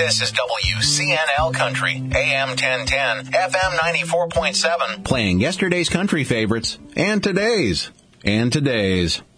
This is WCNL Country, AM 1010, FM 94.7. Playing yesterday's country favorites and today's.